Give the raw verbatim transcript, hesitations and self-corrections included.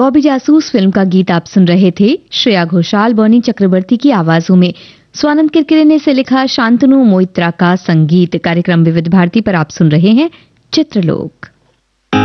Bobby Jasoos film का गीत आप सुन रहे थे। श्रेया घोषाल, बॉनी चक्रवर्ती की आवाजों में स्वानंद किरकिरे ने इसे लिखा, शांतनु मोइत्रा का संगीत। कार्यक्रम विविध भारती पर आप सुन रहे हैं चित्रलोक।